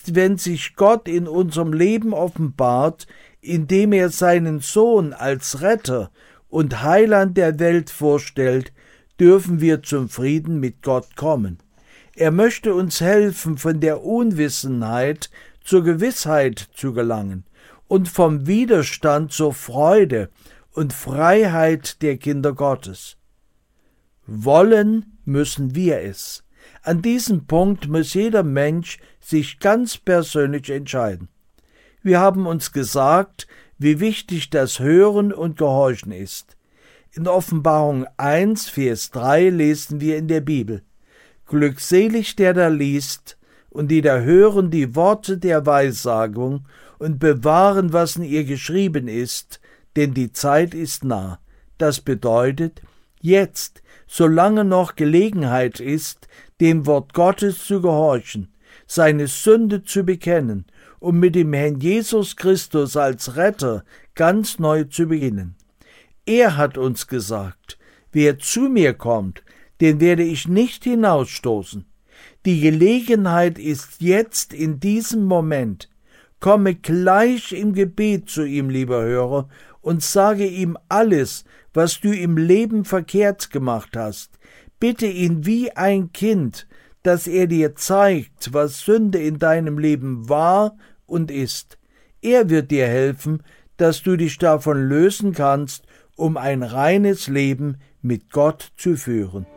ist, wenn sich Gott in unserem Leben offenbart, indem er seinen Sohn als Retter und Heiland der Welt vorstellt, dürfen wir zum Frieden mit Gott kommen. Er möchte uns helfen, von der Unwissenheit zur Gewissheit zu gelangen und vom Widerstand zur Freude und Freiheit der Kinder Gottes. Wollen müssen wir es. An diesem Punkt muss jeder Mensch sich ganz persönlich entscheiden. Wir haben uns gesagt, wie wichtig das Hören und Gehorchen ist. In Offenbarung 1, Vers 3 lesen wir in der Bibel: Glückselig, der da liest und die da hören die Worte der Weissagung und bewahren, was in ihr geschrieben ist, denn die Zeit ist nah. Das bedeutet, jetzt, solange noch Gelegenheit ist, dem Wort Gottes zu gehorchen, seine Sünde zu bekennen und mit dem Herrn Jesus Christus als Retter ganz neu zu beginnen. Er hat uns gesagt, wer zu mir kommt, den werde ich nicht hinausstoßen. Die Gelegenheit ist jetzt in diesem Moment. Komme gleich im Gebet zu ihm, lieber Hörer, und sage ihm alles, was du im Leben verkehrt gemacht hast. Bitte ihn wie ein Kind, dass er dir zeigt, was Sünde in deinem Leben war und ist. Er wird dir helfen, dass du dich davon lösen kannst, um ein reines Leben mit Gott zu führen.